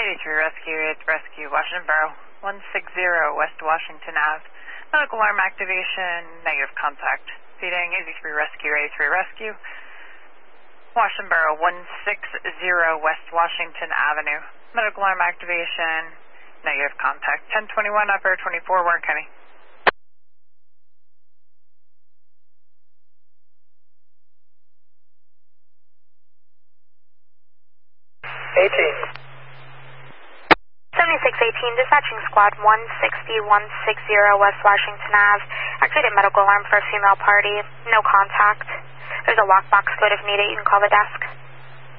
83 Rescue, it's Rescue, Washington Borough, 160 West Washington Ave. Medical alarm activation, negative contact. Feeding 83 Rescue, 83 Rescue. Washington Borough, 160 West Washington Avenue. Medical alarm activation, negative contact. 1021 Upper 24 Warren County. 7618, dispatching squad 160 West Washington Ave. Activated medical alarm for a female party. No contact. There's a lockbox code if needed. You can call the desk.